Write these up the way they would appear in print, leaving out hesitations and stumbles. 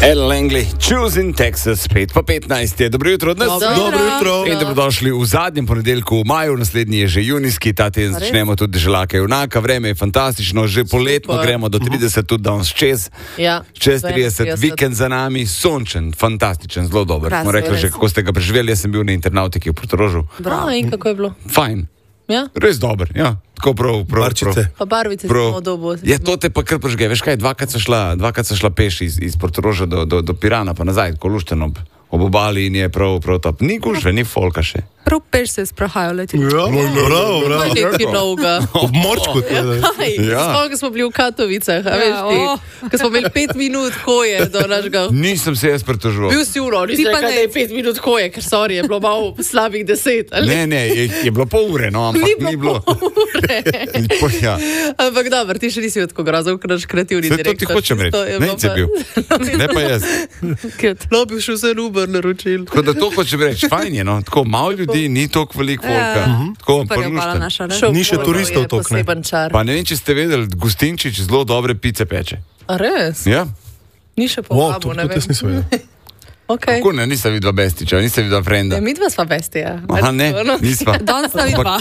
Ella Langley, Choosing Texas, 5:15 je. Dobro jutro od nas. Dobro jutro. In dobrodošli v zadnjem ponedeljku v maju, naslednji je že junijski, ta teden začnemo tudi želake junaka, vreme je fantastično, že poletno gremo do 30, tudi danes čez. Ja, čez 30, vikend za nami, sončen, fantastičen, zelo dober. Smo rekli že, kako ste ga preživeli, jaz sem bil na internautiki v Portorožu. Bravo, in kako je bilo? Fajn. Ja? Res dober, ja. Tako prav. Pa barvice smo dobo. Ja, to te pa kar prežge. Veš kaj, dvakrat so šla peš iz Portoroža do Pirana, pa nazaj, ko lušten ob obali in je prav top. Ni gužve, ni folka še. Prav peš se sprahajo leti. Ja, bravo. Nekaj novega. Ob morčku. Spomnim, ko smo bili v Katovicah, a veš ti, ko smo imeli 5 minut hoje do našega... Nisem se jaz pritoževal. Bil si uro, nisi rekel, da je 5 minut hoje, ker sorry, je bilo malo slabih 10. Ali? Ne, je bilo pol ure, no, ampak ni bilo. Ja. Ampak dobro, ti še nisi tako grozov, ker naš kreativni direktor. To ti hočem reči, ne si bil. Ne pa jaz. No, bi šel se Uber naročil. Tako da to hočem reči, fajn je, no, tako malo ljudi. Ni toliko veliko volka. Ni še turistov toliko. Pa ne vem, če ste vedeli, Gustinčič zelo dobre pice peče. A res? Ja. Ni še povabo, ne vem. To jaz nisem vedel. Okay. Kako ne, nisem videla Bestiča, nisem videla Frenda. Ja, mi dva sva Bestija. Aha, ne, nisva. Danes sta vidva.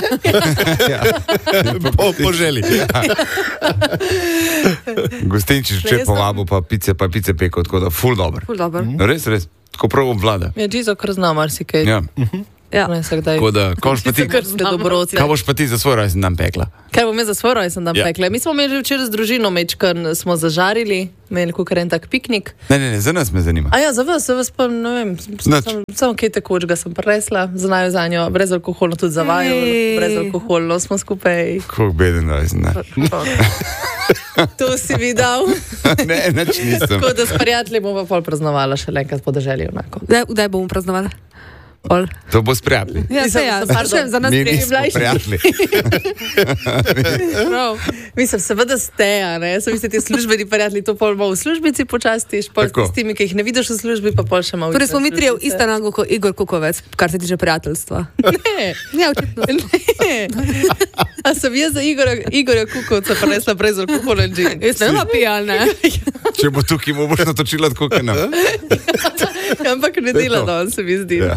Po želi. Gustinčič če povabo, pa pice peko, tako da ful dober. Res, tako prav obvlada. Ja, Gizo kar zna marsikaj. Ja. Ja. Tako da, kaj boš pa ti za svoj rojsten dan pekla? Kaj bom jaz za svoj rojsten dan pekla? Mi smo imeli včeraj z družino mečkan, smo zažarili, imeli kakor en tak piknik. Ne, za nas me zanima. A ja, za vas pa ne vem, samo kaj tekočega sem presla, za najo za njo, brezalkoholno tudi za vaju, brezalkoholno smo skupaj. Kako beden rojsten dan. To si videl? Ne, nič nisem. Tako da s prijatelji bomo pol praznovala še enkrat po deželju onako. Kdaj bomo praznovali? To bo s prijatelji. Ja, se ja, za nas mi nismo prijatelji. Mislim, seveda ste, a ne? So mislite, službeni prijatelji, to pol malo v službici počastiš, pol s tistimi, ki jih ne vidiš v službi, pa pol še malo. Torej smo mi trije v istem rangu kot Igor Kukovec, kar se tiče prijateljstva. Ne. Ne, očitno. Ne. A sem jaz za Igorja Kukovca prinesla brezalkoholen džin. Jaz ne vem, pijal, ne? Če bo tukaj, mu boš natočila tako, kaj nam. Ampak ne dela don, se mi zdi.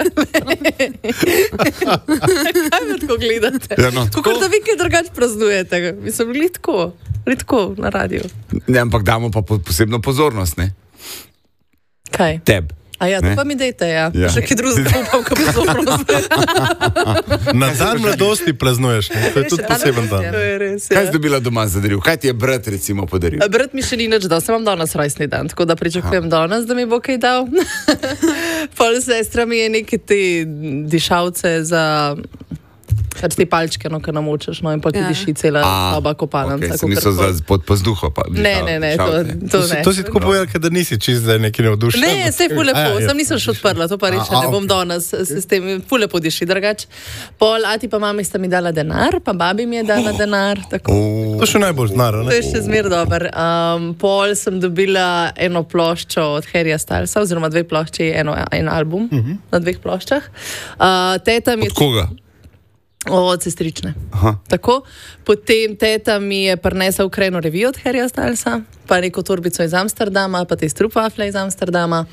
Kaj me tako gledate? Ja, no, tako da vi kaj drugače praznujete. Mislim, bili tako na radiju. Ne, ampak damo pa posebno pozornost, ne? Kaj? Teb. A ja, to pa mi dejte, ja. Še kaj drugega upam, ko pozornost. Na dan mladosti praznuješ, ne? To je tudi poseben dan. Kaj si dobila doma za daril? Kaj ti je brat recimo podaril? Brat mi še ni nič dal, sem vam danes rojstni dan, tako da pričakujem danes, da mi bo kaj dal. Pol sestra mi je neke te dišavce za... Kar ti palčke, no, kar namočeš, no, in pol ti diši cela soba kopalnica. Okay, niso za pod pazduho pa. Ne, to ne. To si tako povedal, da nisi čist za neki navdušen. Ne, sej ful lepo, sem nisem še odprla, to pa reče, ne bom danes s tem, ful lepo diši, drugač. Pol, ati pa mami sta mi dala denar, pa babi mi je dala denar, tako. To še najbolj denar, ne? To je še zmer dober. Pol sem dobila eno ploščo od Harryja Stylesa, oziroma 2 plošči, en album na 2 ploščah. Od koga? Od sestrične. Tako. Potem teta mi je prinesla Ukrajino revijo od Harryja Stylesa, pa neko torbico iz Amsterdama, pa te strupafle iz Amsterdama.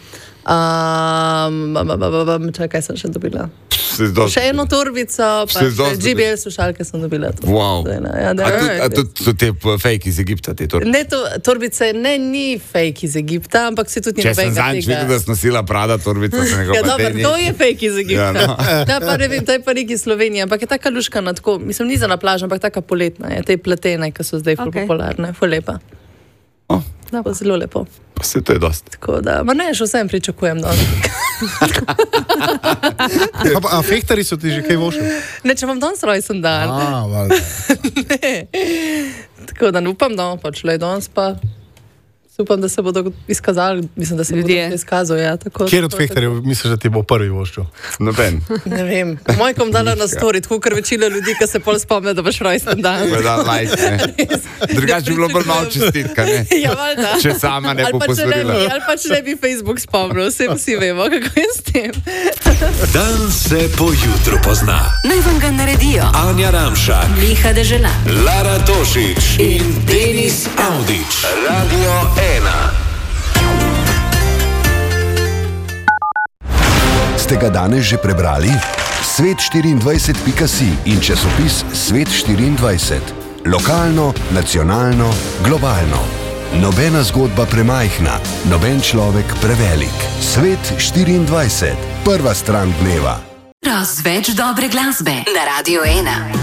Kaj sem še dobila? Še eno torbico, pa še GBL slušalke sem dobila. Wow. A to te fake iz Egipta, te torbice? Ne, torbice ni fake iz Egipta, ampak se tudi ni nobenega tega. Če sem zanj videl, da si nosila Prada torbico, se nekaj pa te ni. To je fake iz Egipta. Ja, pa ne vem, to je pa neki Slovenija, ampak je taka luškana, tako, mislim, ni za na plažo, ampak taka poletna je, te pletene, ki so zdaj ful popularne, ful lepa. Da, pa zelo lepo. Pa se to je dosti. Tako da, ma ne, še vsem pričakujem danes. A fehtari so ti že kaj vošli? Ne, če vam danes rojsten dan. Ne. Tako da ne upam, da pa šlo je danes pa. Upam, da se bodo izkazali, mislim, da se bodo izkazali. Ja, kjer od fehtarjev misliš, da ti bo prvi voščil? Noben. Ne vem. Moj kom dala na story, tako kar večina ljudi, ki se pol spomne, da boš rojsten dan. Da, like, ne. Drugače bi bilo bolj malo čestitka, ne? Ja, valjda. Če sama ne bo pozorila. Ali pa če ne bi Facebook spomnil, vsi vemo, kako je s tem. Dan se po jutru pozna. Naj vam ga naredijo Anja Ramšak, Miha Deželan, Lara Tošič in Denis Audić. Radio 1. Ste ga danes že prebrali? Svet24.si in časopis Svet24. Lokalno, nacionalno, globalno. Nobena zgodba premajhna, noben človek prevelik. Svet24. Prva stran dneva. Razveč dobre glasbe na Radio 1.